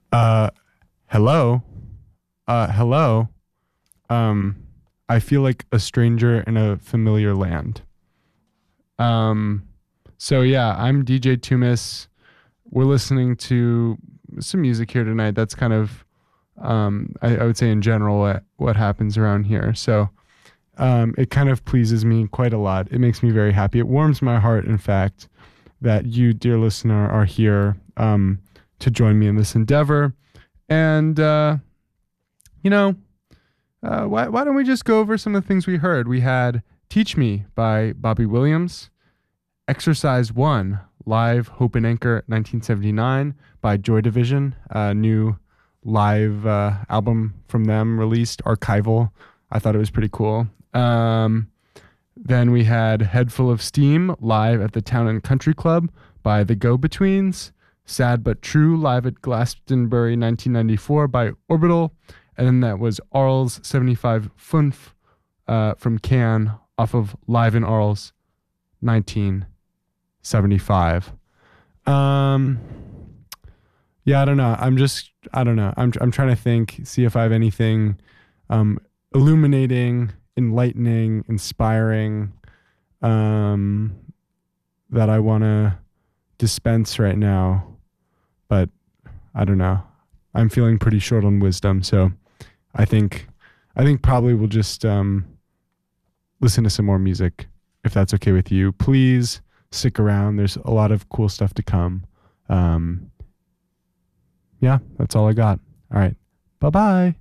Uh, hello. Hello. Um, I feel like a stranger in a familiar land. Um, so yeah, I'm DJ Tumis. We're listening to some music here tonight. That's kind of, I would say in general what happens around here. So, it kind of pleases me quite a lot. It makes me very happy. It warms my heart, in fact, that you, dear listener, are here, to join me in this endeavor. And, you know, why don't we just go over some of the things we heard? We had Teach Me by Bobby Williams, Exercise One, live Hope and Anchor 1979 by Joy Division, a new live album from them released, archival. I thought it was pretty cool. Then we had Head Full of Steam live at the Town and Country Club by the Go Betweens, Sad But True live at Glastonbury 1994 by Orbital, and then that was Arles 75 Funf from Cannes off of Live in Arles 1975. Um, yeah, I don't know. I don't know. I'm trying to think, see if I have anything illuminating, enlightening, inspiring um, that I want to dispense right now. But I don't know. I'm feeling pretty short on wisdom, so I think I think probably we'll just listen to some more music if that's okay with you. Please stick around. There's a lot of cool stuff to come. Um, yeah, that's all I got. All right. Bye bye.